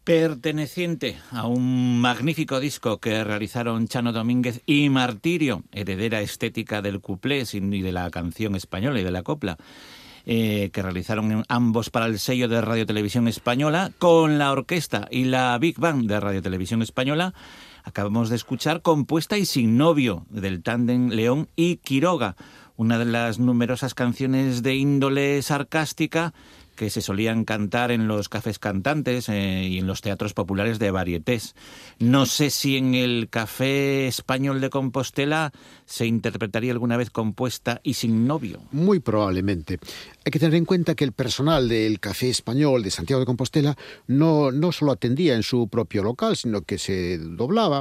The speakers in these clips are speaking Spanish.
Perteneciente a un magnífico disco que realizaron Chano Domínguez y Martirio, heredera estética del cuplé y de la canción española y de la copla, que realizaron ambos para el sello de Radio Televisión Española, con la orquesta y la Big Band de Radio Televisión Española. Acabamos de escuchar Compuesta y sin novio, del tándem León y Quiroga, una de las numerosas canciones de índole sarcástica que se solían cantar en los cafés cantantes y en los teatros populares de varietés. No sé si en el Café Español de Compostela se interpretaría alguna vez Compuesta y sin novio. Muy probablemente. Hay que tener en cuenta que el personal del Café Español de Santiago de Compostela no solo atendía en su propio local, sino que se doblaba.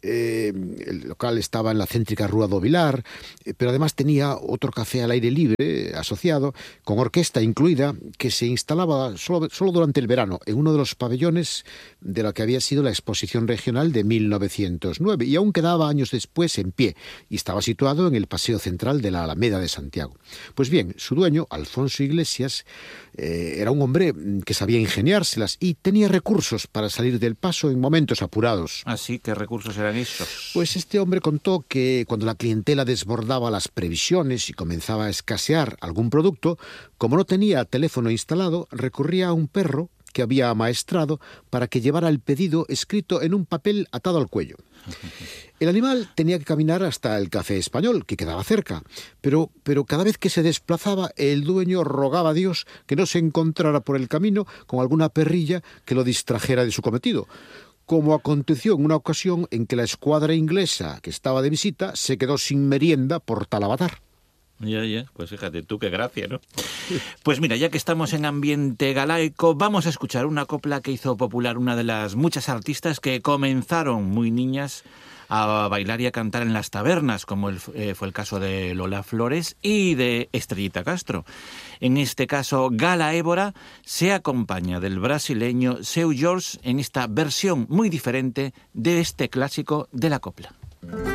El local estaba en la céntrica Rúa do Vilar, pero además tenía otro café al aire libre asociado, con orquesta incluida, que se instalaba solo durante el verano en uno de los pabellones de lo que había sido la exposición regional de 1909, y aún quedaba años después en pie, y estaba situado en el paseo central de la Alameda de Santiago. Pues bien, su dueño, Alfonso Iglesias, era un hombre que sabía ingeniárselas y tenía recursos para salir del paso en momentos apurados. ¿Así? ¿Qué recursos eran esos? Pues este hombre contó que cuando la clientela desbordaba las previsiones y comenzaba a escasear algún producto, como no tenía teléfono instalado, recurría a un perro que había amaestrado para que llevara el pedido escrito en un papel atado al cuello. El animal tenía que caminar hasta el Café Español, que quedaba cerca, pero cada vez que se desplazaba, el dueño rogaba a Dios que no se encontrara por el camino con alguna perrilla que lo distrajera de su cometido, como aconteció en una ocasión en que la escuadra inglesa que estaba de visita se quedó sin merienda por tal avatar. Ya, pues fíjate tú, qué gracia, ¿no? Pues mira, ya que estamos en ambiente galaico, vamos a escuchar una copla que hizo popular una de las muchas artistas que comenzaron muy niñas a bailar y a cantar en las tabernas, como fue el caso de Lola Flores y de Estrellita Castro. En este caso, Gala Évora se acompaña del brasileño Seu Jorge en esta versión muy diferente de este clásico de la copla.